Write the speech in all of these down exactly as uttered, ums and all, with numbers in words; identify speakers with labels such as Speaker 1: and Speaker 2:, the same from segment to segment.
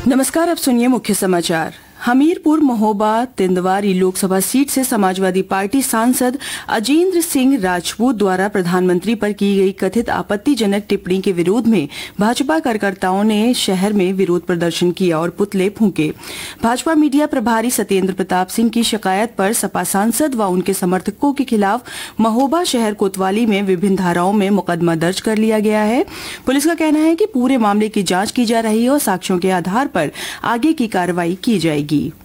Speaker 1: नमस्कार, अब सुनिए मुख्य समाचार। हमीरपुर महोबा तिंदवारी लोकसभा सीट से समाजवादी पार्टी सांसद अजेंद्र सिंह राजपूत द्वारा प्रधानमंत्री पर की गई कथित आपत्तिजनक टिप्पणी के विरोध में भाजपा कार्यकर्ताओं ने शहर में विरोध प्रदर्शन किया और पुतले फूंके। भाजपा मीडिया प्रभारी सत्येंद्र प्रताप सिंह की शिकायत पर सपा सांसद व उनके समर्थकों के खिलाफ महोबा शहर कोतवाली में विभिन्न धाराओं में मुकदमा दर्ज कर लिया गया है। पुलिस का कहना है कि पूरे मामले की जांच की जा रही है और साक्ष्यों के आधार पर आगे की कार्रवाई की जाएगी।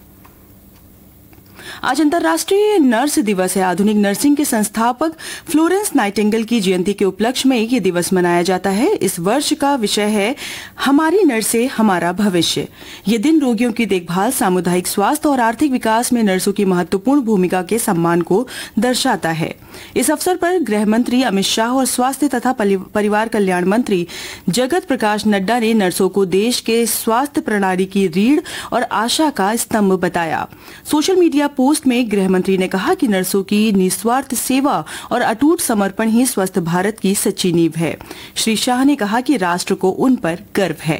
Speaker 1: आज अंतर्राष्ट्रीय नर्स दिवस है। आधुनिक नर्सिंग के संस्थापक फ्लोरेंस नाइटिंगेल की जयंती के उपलक्ष्य में ये दिवस मनाया जाता है। इस वर्ष का विषय है हमारी नर्सें हमारा भविष्य। ये दिन रोगियों की देखभाल, सामुदायिक स्वास्थ्य और आर्थिक विकास में नर्सों की महत्वपूर्ण भूमिका के सम्मान को दर्शाता है। इस अवसर पर गृह मंत्री अमित शाह और स्वास्थ्य तथा परिवार कल्याण मंत्री जगत प्रकाश नड्डा ने नर्सों को देश के स्वास्थ्य प्रणाली की रीढ़ और आशा का स्तंभ बताया। सोशल मीडिया पोस्ट में गृह मंत्री ने कहा कि नर्सों की निस्वार्थ सेवा और अटूट समर्पण ही स्वस्थ भारत की सच्ची नींव है। श्री शाह ने कहा कि राष्ट्र को उन पर गर्व है।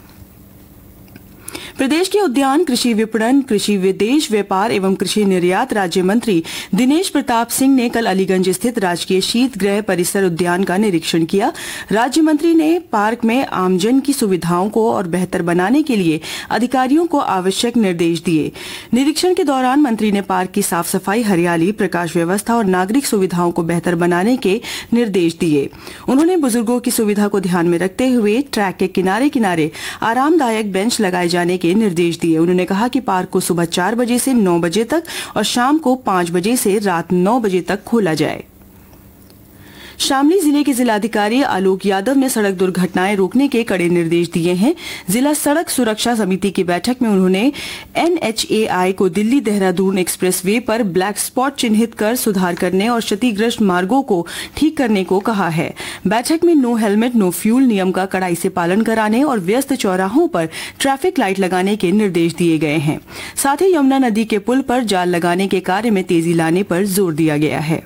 Speaker 1: प्रदेश के उद्यान, कृषि विपणन, कृषि विदेश व्यापार एवं कृषि निर्यात राज्य मंत्री दिनेश प्रताप सिंह ने कल अलीगंज स्थित राजकीय शीत गृह परिसर उद्यान का निरीक्षण किया। राज्य मंत्री ने पार्क में आमजन की सुविधाओं को और बेहतर बनाने के लिए अधिकारियों को आवश्यक निर्देश दिए। निरीक्षण के दौरान मंत्री ने पार्क की साफ सफाई, हरियाली, प्रकाश व्यवस्था और नागरिक सुविधाओं को बेहतर बनाने के निर्देश दिए। उन्होंने बुजुर्गों की सुविधा को ध्यान में रखते हुए ट्रैक के किनारे किनारे आरामदायक बेंच लगाए जाने के निर्देश दिए। उन्होंने कहा कि पार्क को सुबह चार बजे से नौ बजे तक और शाम को पांच बजे से रात नौ बजे तक खोला जाए। शामली जिले के जिलाधिकारी आलोक यादव ने सड़क दुर्घटनाएं रोकने के कड़े निर्देश दिए हैं। जिला सड़क सुरक्षा समिति की बैठक में उन्होंने एन एच ए आई को दिल्ली देहरादून एक्सप्रेसवे पर ब्लैक स्पॉट चिन्हित कर सुधार करने और क्षतिग्रस्त मार्गों को ठीक करने को कहा है। बैठक में नो हेलमेट नो फ्यूल नियम का कड़ाई से पालन कराने और व्यस्त चौराहों पर ट्रैफिक लाइट लगाने के निर्देश दिए गए हैं। साथ ही यमुना नदी के पुल पर जाल लगाने के कार्य में तेजी लाने पर जोर दिया गया है।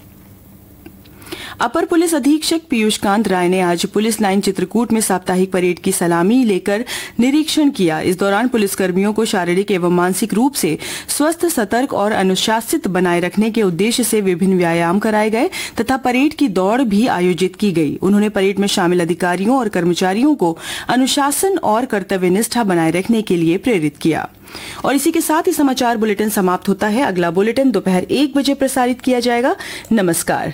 Speaker 1: अपर पुलिस अधीक्षक पीयूष कांत राय ने आज पुलिस लाइन चित्रकूट में साप्ताहिक परेड की सलामी लेकर निरीक्षण किया। इस दौरान पुलिसकर्मियों को शारीरिक एवं मानसिक रूप से स्वस्थ, सतर्क और अनुशासित बनाए रखने के उद्देश्य से विभिन्न व्यायाम कराए गए तथा परेड की दौड़ भी आयोजित की गई। उन्होंने परेड में शामिल अधिकारियों और कर्मचारियों को अनुशासन और कर्तव्यनिष्ठा बनाए रखने के लिए प्रेरित किया। और इसी के साथ ही समाचार बुलेटिन समाप्त होता है। अगला बुलेटिन दोपहर एक बजे प्रसारित किया जाएगा। नमस्कार।